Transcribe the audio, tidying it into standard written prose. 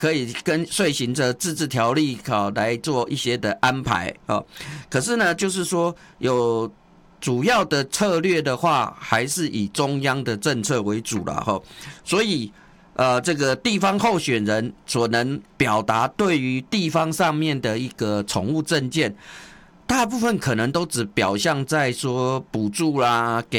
可以跟遂行着自治条例来做一些的安排可是呢，就是说有主要的策略的话，还是以中央的政策为主了所以这个地方候选人所能表达对于地方上面的一个宠物政见，大部分可能都只表象在说补助啦，给